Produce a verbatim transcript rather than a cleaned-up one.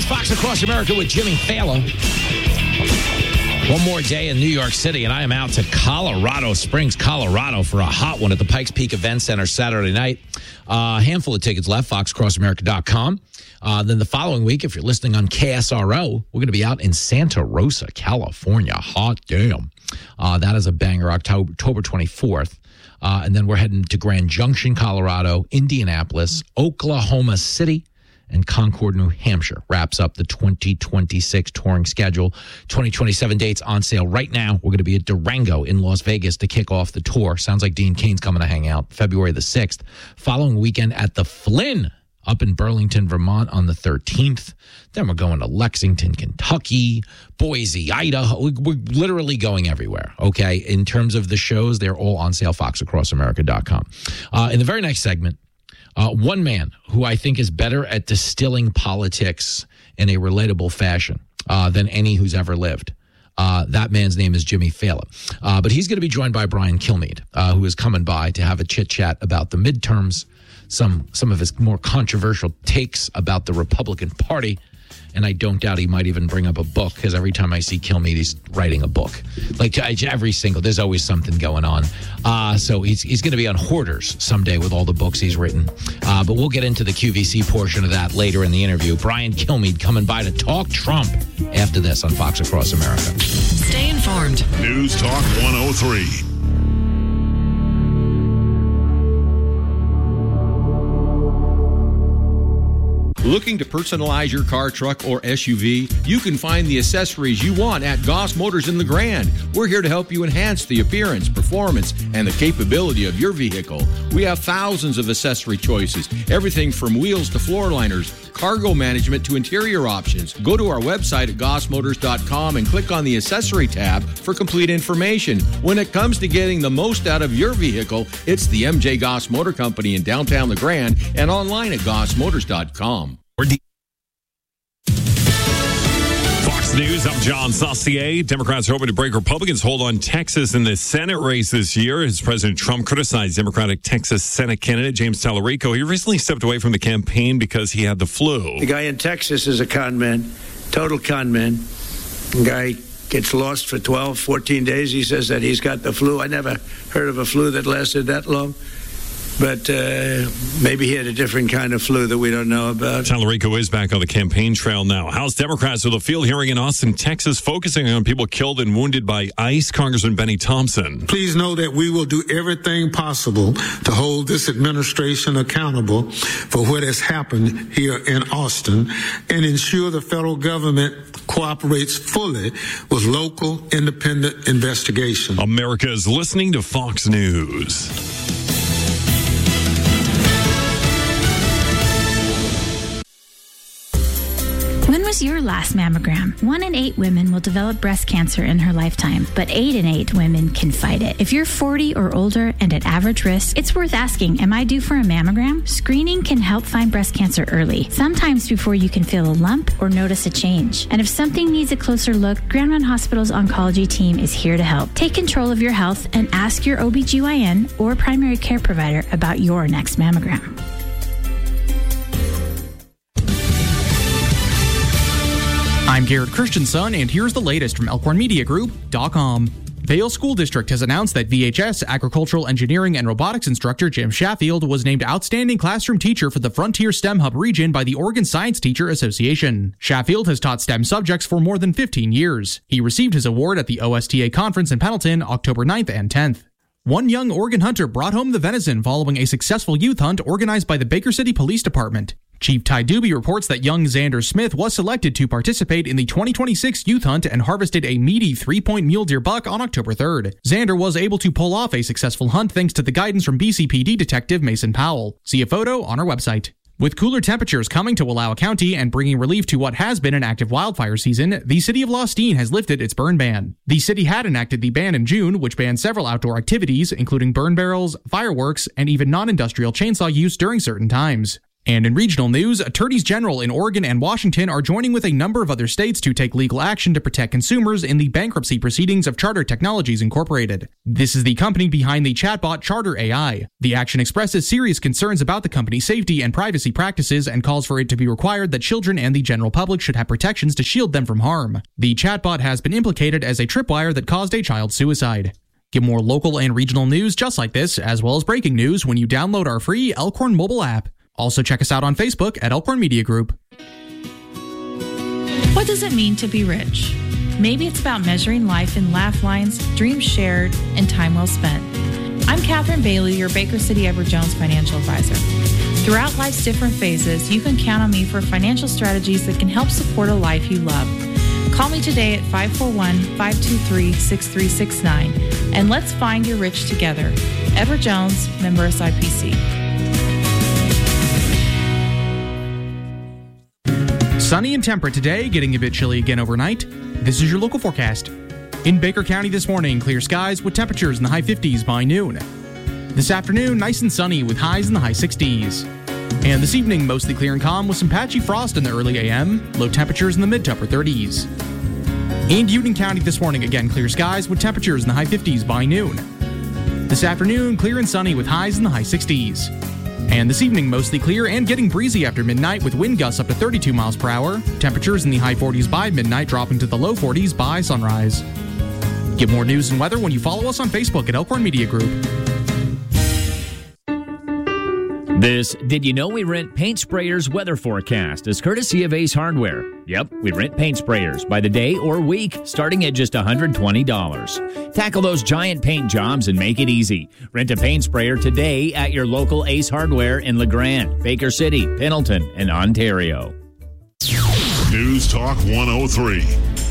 Fox Across America with Jimmy Fallon. One more day in New York City, and I am out to Colorado Springs, Colorado, for a hot one at the Pikes Peak Event Center Saturday night. A uh, handful of tickets left, fox across america dot com. Uh, then the following week, if you're listening on K S R O, we're going to be out in Santa Rosa, California. Hot damn. Uh, that is a banger, October, October twenty-fourth. Uh, and then we're heading to Grand Junction, Colorado, Indianapolis, Oklahoma City, and Concord, New Hampshire. Wraps up the twenty twenty-six touring schedule. twenty twenty-seven dates on sale right now. We're going to be at Durango in Las Vegas to kick off the tour. Sounds like Dean Cain's coming to hang out February the sixth. Following weekend at the Flynn up in Burlington, Vermont on the thirteenth. Then we're going to Lexington, Kentucky, Boise, Idaho. We're literally going everywhere, okay? In terms of the shows, they're all on sale, fox across america dot com. Uh, in the very next segment, Uh, one man who I think is better at distilling politics in a relatable fashion uh, than any who's ever lived. Uh, that man's name is Jimmy Fallon. Uh, but he's going to be joined by Brian Kilmeade, uh, who is coming by to have a chit-chat about the midterms, some some of his more controversial takes about the Republican Party. And I don't doubt he might even bring up a book, because every time I see Kilmeade, he's writing a book. Like every single, there's always something going on. Uh, so he's he's going to be on Hoarders someday with all the books he's written. Uh, but we'll get into the Q V C portion of that later in the interview. Brian Kilmeade coming by to talk Trump after this on Fox Across America. Stay informed. News Talk one oh three. Looking to personalize your car, truck, or S U V? You can find the accessories you want at Goss Motors in the Grand. We're here to help you enhance the appearance, performance, and the capability of your vehicle. We have thousands of accessory choices, everything from wheels to floor liners, cargo management to interior options. Go to our website at goss motors dot com and click on the accessory tab for complete information. When it comes to getting the most out of your vehicle, it's the M J Goss Motor Company in downtown The Grand and online at goss motors dot com. Fox News, I'm John Saucier. Democrats are hoping to break Republicans' hold on Texas in the Senate race this year as President Trump criticized Democratic Texas Senate candidate James Tallarico. He recently stepped away from the campaign because he had the flu. The guy in Texas is a con man, total con man. The guy gets lost for twelve, fourteen days. He says that he's got the flu. I never heard of a flu that lasted that long. But uh, maybe he had a different kind of flu that we don't know about. Tallarico is back on the campaign trail now. House Democrats with a field hearing in Austin, Texas, focusing on people killed and wounded by ICE. Congressman Benny Thompson. Please know that we will do everything possible to hold this administration accountable for what has happened here in Austin and ensure the federal government cooperates fully with local independent investigation. America is listening to Fox News. When was your last mammogram? One in eight women will develop breast cancer in her lifetime, but eight in eight women can fight it. If you're forty or older and at average risk, it's worth asking, am I due for a mammogram? Screening can help find breast cancer early, sometimes before you can feel a lump or notice a change. And if something needs a closer look, Grand Run Hospital's oncology team is here to help. Take control of your health and ask your O B G Y N or primary care provider about your next mammogram. I'm Garrett Christensen, and here's the latest from Elkhorn Media Group dot com. Vail School District has announced that V H S agricultural engineering and robotics instructor Jim Shaffield was named Outstanding Classroom Teacher for the Frontier STEM Hub region by the Oregon Science Teacher Association. Shaffield has taught STEM subjects for more than fifteen years. He received his award at the O S T A conference in Pendleton October ninth and tenth. One young Oregon hunter brought home the venison following a successful youth hunt organized by the Baker City Police Department. Chief Ty Doobie reports that young Xander Smith was selected to participate in the twenty twenty-six youth hunt and harvested a meaty three-point mule deer buck on October third. Xander was able to pull off a successful hunt thanks to the guidance from B C P D Detective Mason Powell. See a photo on our website. With cooler temperatures coming to Wallowa County and bringing relief to what has been an active wildfire season, the city of Lostine has lifted its burn ban. The city had enacted the ban in June, which banned several outdoor activities, including burn barrels, fireworks, and even non-industrial chainsaw use during certain times. And in regional news, attorneys general in Oregon and Washington are joining with a number of other states to take legal action to protect consumers in the bankruptcy proceedings of Charter Technologies Incorporated. This is the company behind the chatbot Charter A I. The action expresses serious concerns about the company's safety and privacy practices and calls for it to be required that children and the general public should have protections to shield them from harm. The chatbot has been implicated as a tripwire that caused a child suicide. Get more local and regional news just like this, as well as breaking news, when you download our free Elkhorn mobile app. Also, check us out on Facebook at Elkhorn Media Group. What does it mean to be rich? Maybe it's about measuring life in laugh lines, dreams shared, and time well spent. I'm Catherine Bailey, your Baker City Edward Jones financial advisor. Throughout life's different phases, you can count on me for financial strategies that can help support a life you love. Call me today at five four one, five two three, six three six nine, and let's find your rich together. Edward Jones, member S I P C. Sunny and temperate today, getting a bit chilly again overnight. This is your local forecast. In Baker County this morning, clear skies with temperatures in the high fifties by noon. This afternoon, nice and sunny with highs in the high sixties. And this evening, mostly clear and calm with some patchy frost in the early A M, low temperatures in the mid to upper thirties. In Union County this morning, again clear skies with temperatures in the high fifties by noon. This afternoon, clear and sunny with highs in the high sixties. And this evening, mostly clear and getting breezy after midnight with wind gusts up to thirty-two miles per hour. Temperatures in the high forties by midnight, dropping to the low forties by sunrise. Get more news and weather when you follow us on Facebook at Elkhorn Media Group. This Did You Know We Rent Paint Sprayers weather forecast is courtesy of Ace Hardware. Yep, we rent paint sprayers by the day or week, starting at just one hundred twenty dollars. Tackle those giant paint jobs and make it easy. Rent a paint sprayer today at your local Ace Hardware in LeGrand, Baker City, Pendleton, and Ontario. News Talk one oh three.